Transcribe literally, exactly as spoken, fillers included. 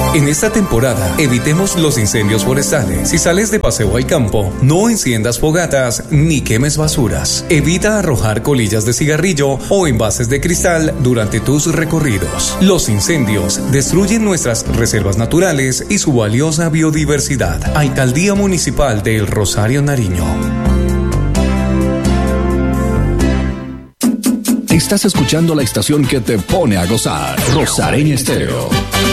En esta temporada, evitemos los incendios forestales. Si sales de paseo al campo, no enciendas fogatas ni quemes basuras. Evita arrojar colillas de cigarrillo o envases de cristal durante tus recorridos. Los incendios destruyen nuestras reservas naturales y su valiosa biodiversidad. Alcaldía Municipal de El Rosario, Nariño. Estás escuchando la estación que te pone a gozar, Rosareña Estéreo.